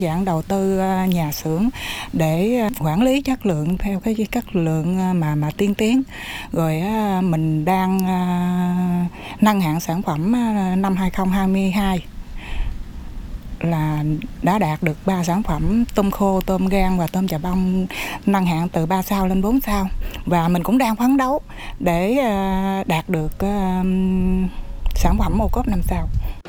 Dạng đầu tư nhà xưởng để quản lý chất lượng theo cái chất lượng mà tiên tiến. Rồi mình đang nâng hạng sản phẩm năm 2022 là đã đạt được 3 sản phẩm tôm khô, tôm gan và tôm chà bông, nâng hạng từ 3 sao lên 4 sao. Và mình cũng đang phấn đấu để đạt được sản phẩm ô cốp 5 sao.